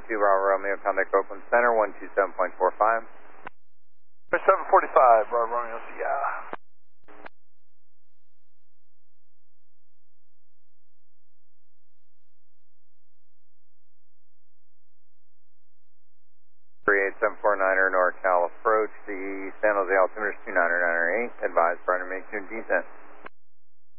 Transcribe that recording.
2 Bravo Romeo, contact Oakland Center, 127.45. 745, Bravo Romeo, CI. Eight 749er NorCal approach, the San Jose altimeter is 29908, advised prior to making your descent.